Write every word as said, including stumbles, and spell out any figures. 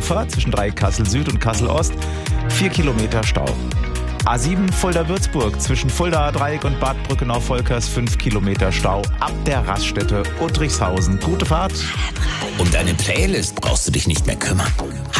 Ufer zwischen Dreieck Kassel Süd und Kassel Ost vier Kilometer Stau. A sieben Fulda-Würzburg zwischen Fulda Dreieck und Bad Brückenau-Volkers fünf Kilometer Stau ab der Raststätte Uttrichshausen. Gute Fahrt. Um deine Playlist brauchst du dich nicht mehr kümmern.